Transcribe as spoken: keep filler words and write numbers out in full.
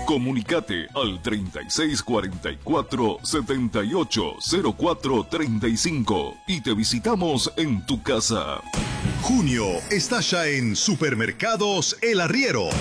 Comunicate al treinta y seis cuarenta y cuatro setenta y ocho cero cuatro treinta y cinco y te visitamos en tu casa. Junio está ya en Supermercados El Arriero.